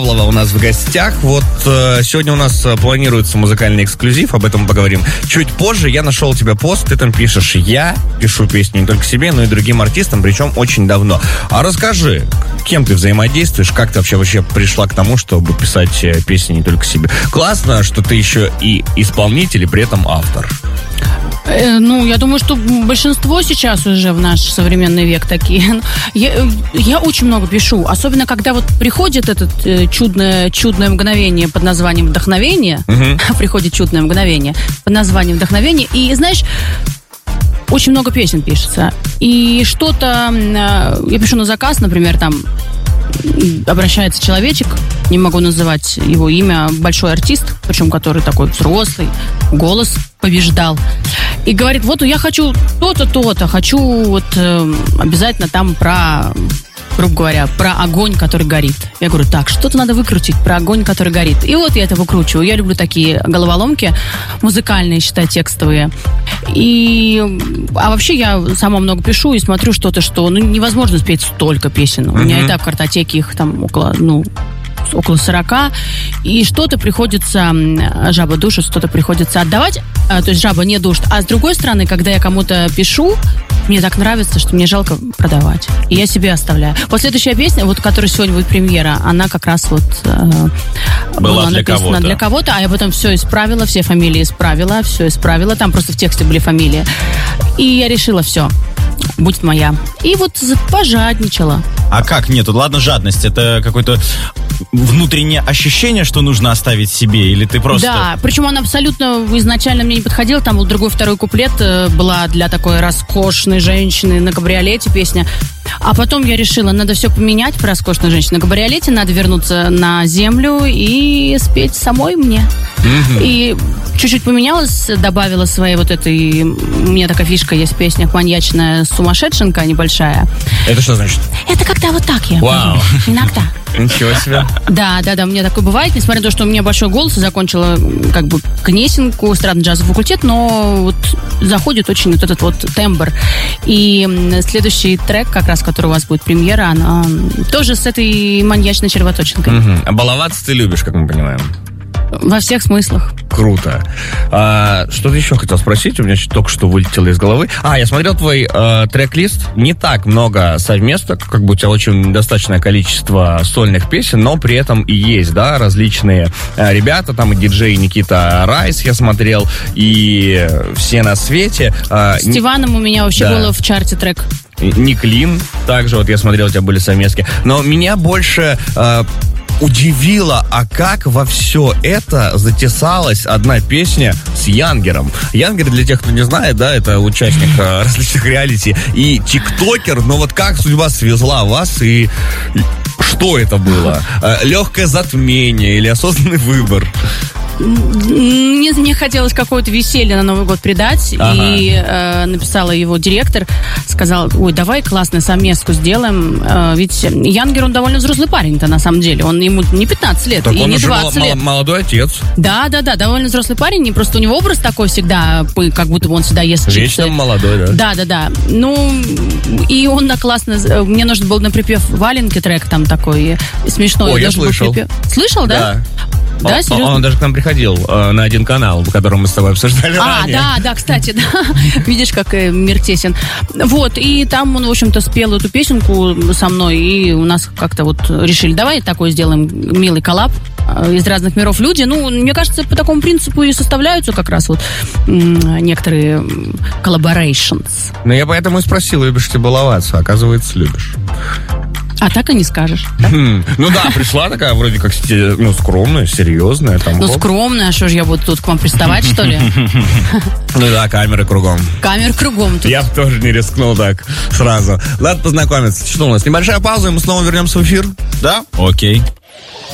Павлова у нас в гостях. Вот сегодня у нас планируется музыкальный эксклюзив, об этом поговорим чуть позже. Я нашел у тебя пост, ты там пишешь: я пишу песни не только себе, но и другим артистам, причем очень давно. А расскажи, кем ты взаимодействуешь, как ты вообще пришла к тому, чтобы писать песни не только себе? Классно, что ты еще и исполнитель, и при этом автор. Ну, я думаю, что большинство сейчас уже в наш современный век такие. Я очень много пишу, особенно когда вот приходит это чудное мгновение под названием вдохновение. Приходит чудное мгновение под названием вдохновение. И, знаешь, очень много песен пишется. И что-то я пишу на заказ, например, там обращается человечек, не могу называть его имя, большой артист, причем который такой взрослый, голос побеждал, и говорит: вот я хочу то-то, хочу вот обязательно там про, грубо говоря, про огонь, который горит. Я говорю: так, что-то надо выкрутить про огонь, который горит. И вот я это выкручиваю. Я люблю такие головоломки музыкальные, считай, текстовые. А вообще я сама много пишу и смотрю что-то, что невозможно спеть столько песен. У меня и так в картотеке их там около 40, и что-то приходится, жаба душит, что-то приходится отдавать, то есть жаба не душит. А с другой стороны, когда я кому-то пишу, мне так нравится, что мне жалко продавать, и я себе оставляю. Вот следующая песня, вот которая сегодня будет премьера, она как раз вот была написана для кого-то, а я потом все исправила, все фамилии исправила, там просто в тексте были фамилии, и я решила: все, будет моя. И вот пожадничала. А как? Нет, ладно, жадность. Это какое-то внутреннее ощущение, что нужно оставить себе? Или ты просто... Да, причем она абсолютно изначально мне не подходила. Там был второй куплет была для такой роскошной женщины на кабриолете песня. А потом я решила, надо все поменять про роскошную женщину на кабриолете, надо вернуться на землю и спеть самой мне. И чуть-чуть поменялась, добавила своей вот этой... У меня такая фишка есть в песнях: маньячная сумасшедшенка небольшая. Это что значит? Это когда вот так я. Вау. Иногда. Ничего себе. Да, у меня такое бывает, несмотря на то, что у меня большой голос, и закончила как бы Кнесинку, эстрадно-джазовый факультет, но вот заходит очень вот этот вот тембр. И следующий трек, как раз, который у вас будет премьера, она тоже с этой маньячной червоточинкой. А баловаться ты любишь, как мы понимаем? Во всех смыслах. Круто. Что-то еще хотел спросить, у меня только что вылетело из головы. Я смотрел твой трек-лист. Не так много совместок, как бы у тебя очень достаточное количество сольных песен, но при этом и есть, да, различные ребята, там и диджей Никита Райс я смотрел, и все на свете. С Иваном у меня вообще было в чарте трек. Никлин, также вот я смотрел, у тебя были совместки. Но меня больше... удивило, как во все это затесалась одна песня с Янгером. Янгер, для тех, кто не знает, да, это участник различных реалити и тиктокер, но вот как судьба свезла вас и что это было? Легкое затмение или осознанный выбор? Мне хотелось какое-то веселье на Новый год придать. И написала его директор, сказал: ой, давай классную совместку сделаем. Ведь Янгер, он довольно взрослый парень-то на самом деле. Ему не 15 лет, так и не 20 лет. Молодой отец. Да, довольно взрослый парень. И просто у него образ такой всегда, как будто он всегда ест чипсы. Вечно молодой, да. Да. Ну, и он классно... Мне нужно было на припев валенки трек там такой смешной. Я слышал. Слышал, да? Да, серьезно? Он даже к нам приходил на один канал, в котором мы с тобой обсуждали ранее. Да, кстати, да. Видишь, как мир тесен. Вот, и там он, в общем-то, спел эту песенку со мной, и у нас как-то вот решили: давай такой сделаем милый коллаб из разных миров люди. Ну, мне кажется, по такому принципу и составляются как раз вот некоторые collaborations. Ну, я поэтому и спросил, любишь ты баловаться, оказывается, любишь. А так и не скажешь. Да? Ну да, пришла такая вроде как скромная, серьезная. Скромная, а что ж я буду тут к вам приставать, что ли? Ну да, камеры кругом. Камер кругом тут. Я бы тоже не рискнул так сразу. Ладно, познакомиться. Что у нас? Небольшая пауза, и мы снова вернемся в эфир. Да? Окей.